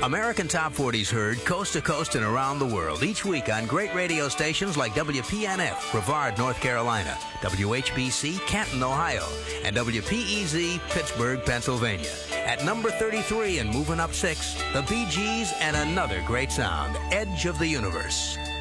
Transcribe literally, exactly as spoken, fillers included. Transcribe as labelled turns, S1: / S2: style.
S1: American Top forties heard coast to coast and around the world each week on great radio stations like W P N F, Brevard, North Carolina, W H B C, Canton, Ohio, and W P E Z, Pittsburgh, Pennsylvania. At number thirty-three and moving up six, the Bee Gees and another great sound, Edge of the Universe.